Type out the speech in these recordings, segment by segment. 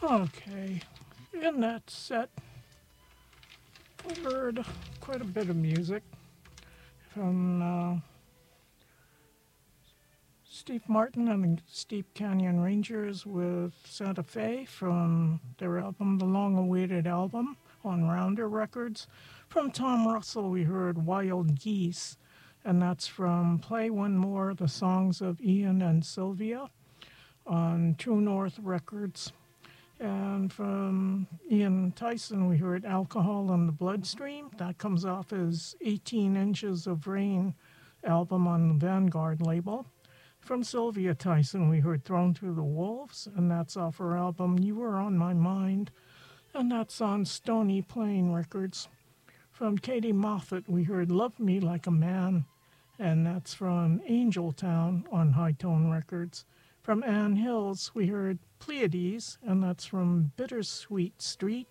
Okay, in that set, we heard quite a bit of music from Steve Martin and the Steep Canyon Rangers with Santa Fe from their album, the long-awaited album on Rounder Records. From Tom Russell, we heard Wild Geese, and that's from Play One More, the songs of Ian and Sylvia on True North Records. And from Ian Tyson, we heard Alcohol in the Bloodstream. That comes off his 18 Inches of Rain album on the Vanguard label. From Sylvia Tyson, we heard Thrown to the Wolves, and that's off her album You Were on My Mind, and that's on Stony Plain Records. From Katie Moffat, we heard Love Me Like a Man, and that's from Angel Town on High Tone Records. From Ann Hills, we heard Pleiades, and that's from Bittersweet Street.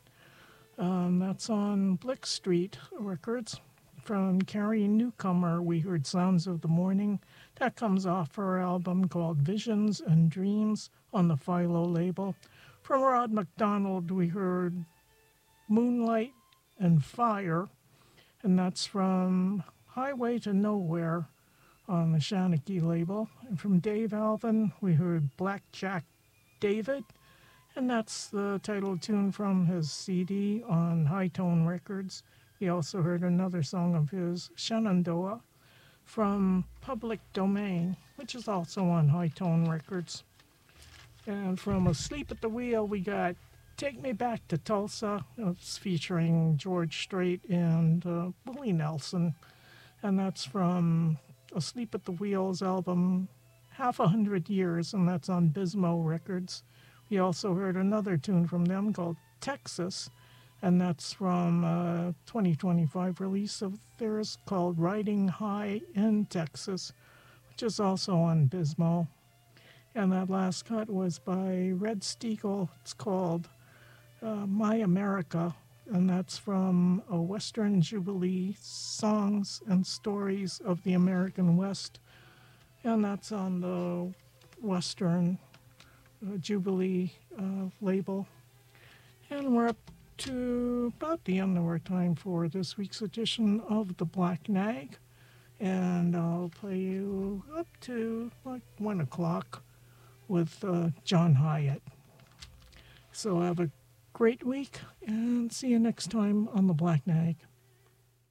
That's on Blick Street Records. From Carrie Newcomer, we heard Sounds of the Morning. That comes off her album called Visions and Dreams on the Philo label. From Rod MacDonald, we heard Moonlight and Fire, and that's from Highway to Nowhere on the Shanachie label. And from Dave Alvin, we heard Blackjack David, and that's the title tune from his CD on High Tone Records. We also heard another song of his, Shenandoah, from Public Domain, which is also on High Tone Records. And from Asleep at the Wheel, we got Take Me Back to Tulsa. It's featuring George Strait and Willie Nelson. And that's from Asleep at the Wheel's album Half a Hundred Years, and that's on Bismo Records. We also heard another tune from them called Texas, and that's from a 2025 release of theirs called Riding High in Texas, which is also on Bismo. And that last cut was by Red Steagle. It's called My America, and that's from a Western Jubilee, Songs and Stories of the American West, and that's on the Western Jubilee label. And we're up to about the end of our time for this week's edition of the Black Nag, and I'll play you up to like 1 o'clock with John Hyatt. So have a great week, and see you next time on the Black Nag.